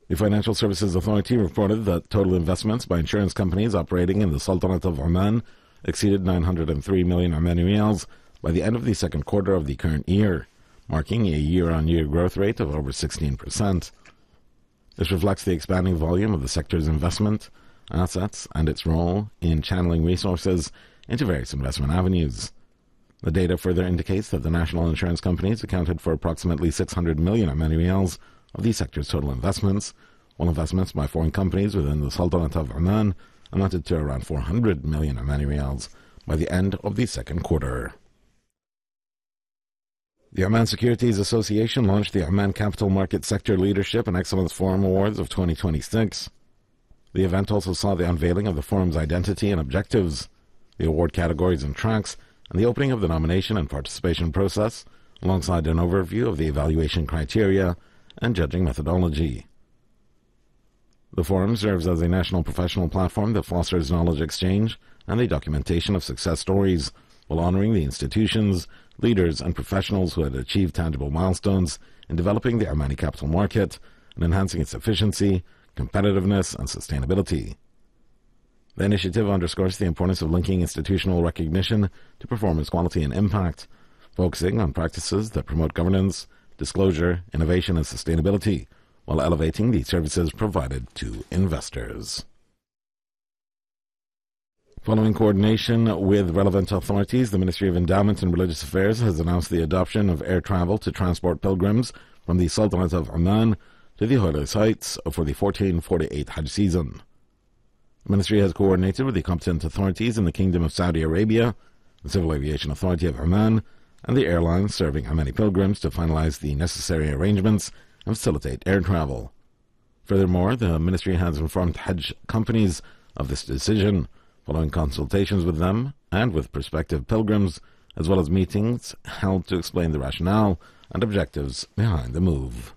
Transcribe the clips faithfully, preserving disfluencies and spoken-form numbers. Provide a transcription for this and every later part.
The Financial Services Authority reported that total investments by insurance companies operating in the Sultanate of Oman exceeded nine hundred three million Omani riyals by the end of the second quarter of the current year, marking a year-on-year growth rate of over sixteen percent. This reflects the expanding volume of the sector's investment, assets, and its role in channeling resources into various investment avenues. The data further indicates that the national insurance companies accounted for approximately six hundred million Omani riyals of the sector's total investments, while investments by foreign companies within the Sultanate of Oman amounted to around four hundred million Omani riyals by the end of the second quarter. The Oman Securities Association launched the Oman Capital Market Sector Leadership and Excellence Forum Awards of twenty twenty-six. The event also saw the unveiling of the forum's identity and objectives, the award categories and tracks, and the opening of the nomination and participation process, alongside an overview of the evaluation criteria and judging methodology. The forum serves as a national professional platform that fosters knowledge exchange and the documentation of success stories, while honoring the institutions, leaders, and professionals who had achieved tangible milestones in developing the Omani capital market and enhancing its efficiency, competitiveness, and sustainability. The initiative underscores the importance of linking institutional recognition to performance quality and impact, focusing on practices that promote governance, disclosure, innovation, and sustainability, while elevating the services provided to investors. Following coordination with relevant authorities, the Ministry of Endowment and Religious Affairs has announced the adoption of air travel to transport pilgrims from the Sultanate of Oman to the holy sites for the fourteen forty-eight Hajj season. The Ministry has coordinated with the competent authorities in the Kingdom of Saudi Arabia, the Civil Aviation Authority of Oman, and the airlines serving Omani pilgrims to finalize the necessary arrangements and facilitate air travel. Furthermore, the Ministry has informed Hajj companies of this decision, following consultations with them and with prospective pilgrims, as well as meetings held to explain the rationale and objectives behind the move.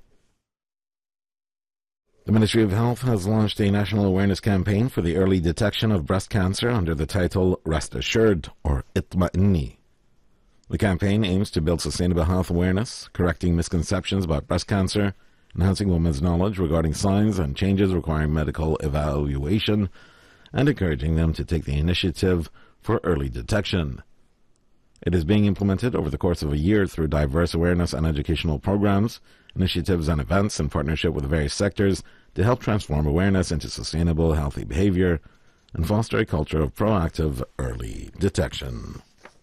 The Ministry of Health has launched a national awareness campaign for the early detection of breast cancer under the title Rest Assured, or Itma'inni. The campaign aims to build sustainable health awareness, correcting misconceptions about breast cancer, enhancing women's knowledge regarding signs and changes requiring medical evaluation, and encouraging them to take the initiative for early detection. It is being implemented over the course of a year through diverse awareness and educational programs, initiatives, and events in partnership with various sectors to help transform awareness into sustainable, healthy behavior and foster a culture of proactive early detection.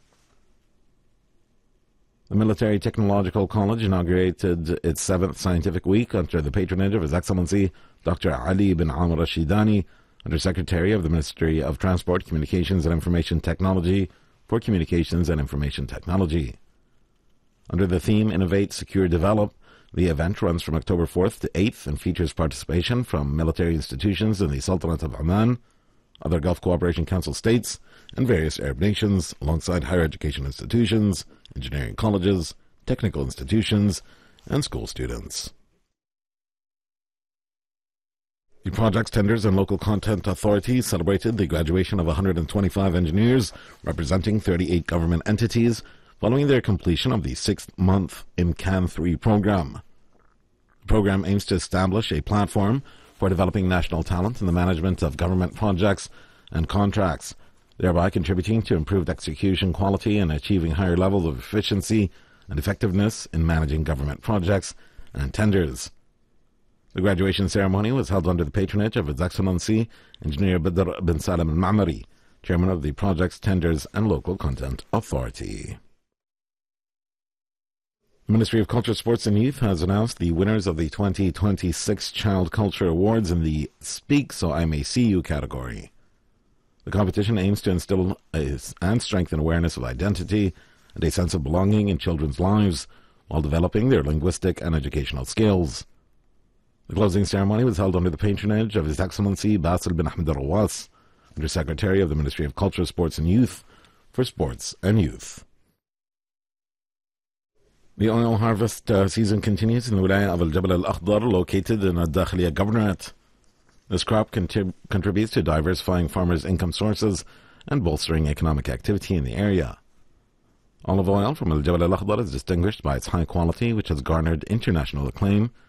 The Military Technological College inaugurated its seventh scientific week under the patronage of His Excellency Doctor Ali bin Amr Rashidani, Undersecretary of the Ministry of Transport, Communications and Information Technology for Communications and Information Technology. Under the theme Innovate, Secure, Develop, the event runs from October fourth to eighth and features participation from military institutions in the Sultanate of Oman, other Gulf Cooperation Council states, and various Arab nations, alongside higher education institutions, engineering colleges, technical institutions, and school students. The projects, tenders, and local content authorities celebrated the graduation of one hundred twenty-five engineers representing thirty-eight government entities following their completion of the sixth-month IMCAN three program. The program aims to establish a platform for developing national talent in the management of government projects and contracts, thereby contributing to improved execution quality and achieving higher levels of efficiency and effectiveness in managing government projects and tenders. The graduation ceremony was held under the patronage of His Excellency Engineer Badr bin Salim al-Ma'mari, Chairman of the Projects, Tenders and Local Content Authority. The Ministry of Culture, Sports and Youth has announced the winners of the twenty twenty-six Child Culture Awards in the Speak So I May See You category. The competition aims to instill and strengthen awareness of identity and a sense of belonging in children's lives while developing their linguistic and educational skills. The closing ceremony was held under the patronage of His Excellency Basil bin Ahmed al-Rawas, Undersecretary of the Ministry of Culture, Sports and Youth for Sports and Youth. The oil harvest uh, season continues in the Wilaya of Al-Jabal Al-Akhdar, located in Al-Dakhliya Governorate. This crop contrib- contributes to diversifying farmers' income sources and bolstering economic activity in the area. Olive oil from Al-Jabal Al-Akhdar is distinguished by its high quality, which has garnered international acclaim